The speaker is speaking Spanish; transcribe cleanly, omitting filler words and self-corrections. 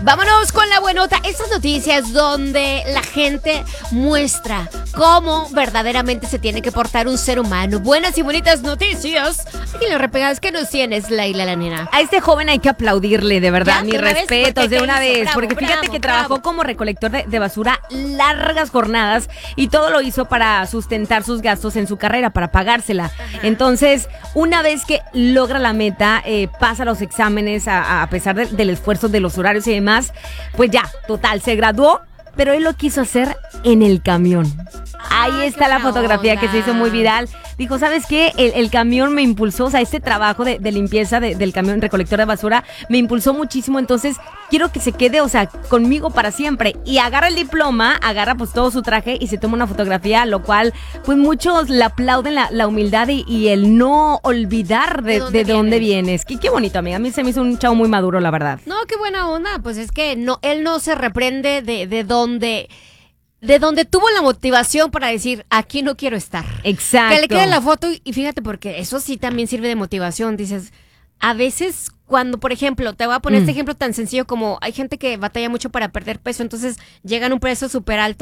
Vámonos con la buenota. Estas noticias donde la gente muestra cómo verdaderamente se tiene que portar un ser humano. Buenas y bonitas noticias. Aquí lo repegadas que nos tienes, Laila, la nena. A este joven hay que aplaudirle, de verdad, mis respetos de una vez. Bravo, Porque fíjate bravo, que trabajó como recolector de basura largas jornadas y todo lo hizo para sustentar sus gastos en su carrera, para pagársela. Ajá. Entonces, una vez que logra la meta, pasa los exámenes a pesar del esfuerzo de los horarios y demás, pues ya, total, se graduó, pero él lo quiso hacer en el camión. Ahí está la fotografía que se hizo muy viral. Dijo, ¿sabes qué? El camión me impulsó, o sea, este trabajo de limpieza del camión recolector de basura me impulsó muchísimo, entonces quiero que se quede, o sea, conmigo para siempre. Y agarra el diploma, agarra pues todo su traje y se toma una fotografía, lo cual pues muchos le aplauden la humildad y el no olvidar de dónde vienes. Qué bonito, amiga. A mí se me hizo un chavo muy maduro, la verdad. No, qué buena onda. Pues es que no, él no se reprende de donde tuvo la motivación para decir, aquí no quiero estar. Exacto. Que le quede la foto y fíjate, porque eso sí también sirve de motivación. Dices, a veces cuando, por ejemplo, te voy a poner este ejemplo tan sencillo como hay gente que batalla mucho para perder peso, entonces llegan a un peso súper alto.